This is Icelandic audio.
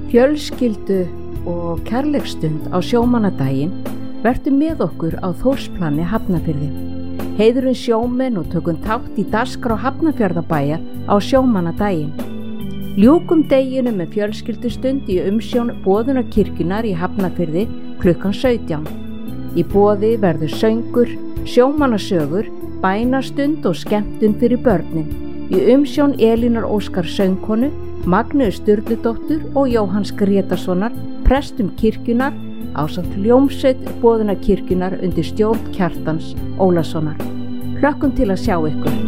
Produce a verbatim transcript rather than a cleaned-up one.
Fjölskyldu og kærleiksstund á sjómannadaginn vertu með okkur á Þórsplani Hafnarfirði. Heiðurinn sjómenn og tökum þátt í dagskrá Hafnarfjarðarbæjar á sjómannadaginn. Ljúkum deginu með fjölskyldustund í umsjón Boðunarkirkjunnar í Hafnarfirði klukkan sautján. Í boði verður söngur, sjómannasögur, bænastund og skemmtun fyrir börnin. Í umsjón Elínar Óskar söngkonu, Magneu Sturludóttur og Jóhanns Grétarssonar, prestum kirkjunnar, ásamt hljómsveit Boðunarkirkjunnar undir stjórn Kjartans Ólasonar. Hlökkum til að sjá ykkur.